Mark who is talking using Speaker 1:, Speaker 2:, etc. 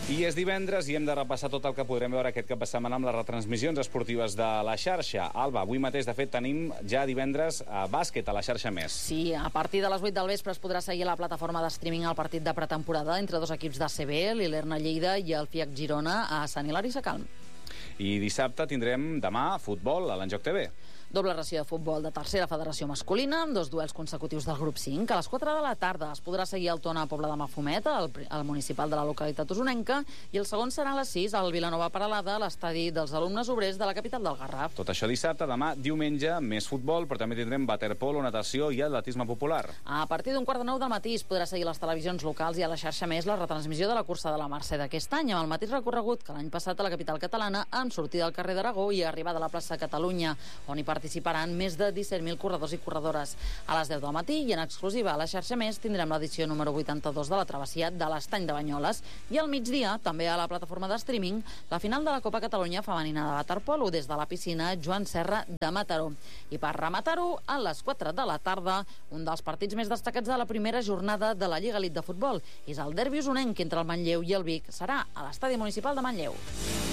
Speaker 1: I és divendres i hem de repassar tot el que podrem veure aquest cap de setmana amb les retransmissions esportives de la xarxa. Alba, avui mateix, de fet, tenim ja divendres bàsquet a la xarxa Més.
Speaker 2: Sí, a partir de les 8 del vespre es podrà seguir a la plataforma de streaming el partit de pretemporada entre dos equips d'ACB, l'Ilerna Lleida i el FIAC Girona a Sant Hilari Sacalm.
Speaker 1: I dissabte tindrem demà futbol a l'Enjoc TV.
Speaker 2: Doble ració de futbol de tercera federació masculina, amb 2 duels consecutius del grup 5. A les 4 de la tarda es podrà seguir el Tona a Pobla de Mafumet, al municipal de la localitat usonenca, i el segon serà a les 6 al Vilanova Peralada, a l'estadi dels alumnes obrers de la capital del Garraf.
Speaker 1: Tot això dissabte, demà, diumenge, més futbol, però també tindrem waterpolo, natació i atletisme popular.
Speaker 2: A partir d'un 8:45 del matí es podrà seguir les televisions locals i a la xarxa Més la retransmissió de la cursa de la Mercè d'aquest any, amb el mateix recorregut que l'any passat a la capital catalana, amb sortida al carrer d'Aragó i arribada a la plaça Catalunya, on hi participaran més de 17.000 corredors i corredores. A les 10 del matí i en exclusiva a la xarxa Més tindrem l'edició número 82 de la travessia de l'Estany de Banyoles i al migdia, també a la plataforma de streaming, la final de la Copa Catalunya femenina de waterpolo des de la piscina Joan Serra de Mataró. I per rematar-ho, a les 4 de la tarda, un dels partits més destacats de la primera jornada de la Lliga Elite de Futbol és el derbi usonenc entre el Manlleu i el Vic. Serà a l'estadi municipal de Manlleu.